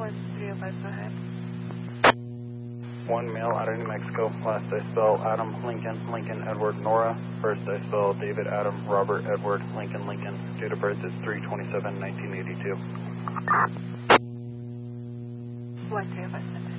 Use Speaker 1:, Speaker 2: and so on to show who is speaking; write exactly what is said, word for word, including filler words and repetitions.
Speaker 1: one three oh five, go ahead.
Speaker 2: One male out of New Mexico. Last I spell Adam, Lincoln, Lincoln, Edward, Nora. First I spell David, Adam, Robert, Edward, Lincoln, Lincoln. Date of birth is three twenty-seven nineteen eighty-two.
Speaker 1: one three oh five,